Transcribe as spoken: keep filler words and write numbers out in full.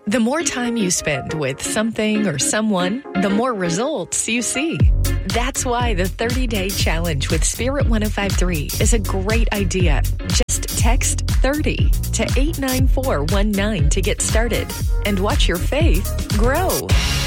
The more time you spend with something or someone, the more results you see. That's why the thirty-day challenge with Spirit one oh five three is a great idea. Just text thirty to eight nine four one nine to get started and watch your faith grow.